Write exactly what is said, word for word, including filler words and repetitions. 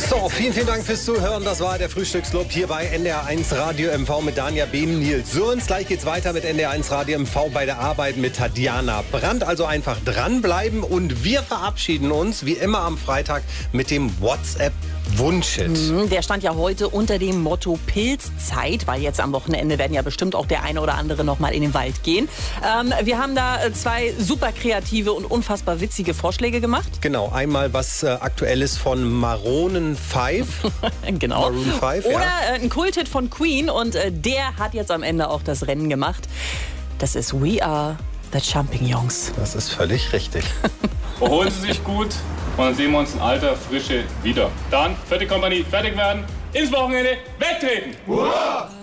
So, vielen, vielen Dank fürs Zuhören. Das war der Frühstücksclub hier bei N D R eins Radio M V mit Danja Behm, Nils Sürens. Gleich geht's weiter mit N D R eins Radio M V bei der Arbeit mit Tatjana Brandt. Also einfach dranbleiben und wir verabschieden uns wie immer am Freitag mit dem WhatsApp-Wunschhit. Mhm, der stand ja heute unter dem Motto Pilzzeit, weil jetzt am Wochenende werden ja bestimmt auch der eine oder andere noch mal in den Wald gehen. Ähm, wir haben da zwei super kreative und unfassbar witzige Vorschläge gemacht. Genau, einmal was äh, Aktuelles von Maroon fünf. Genau. Maroon fünf, Oder ja. äh, ein Kulthit von Queen und äh, der hat jetzt am Ende auch das Rennen gemacht. Das ist We Are the Champignons. Das ist völlig richtig. Erholen Sie sich gut und dann sehen wir uns in alter Frische wieder. Dann, vierte Kompanie, fertig werden, ins Wochenende, wegtreten! Hurra!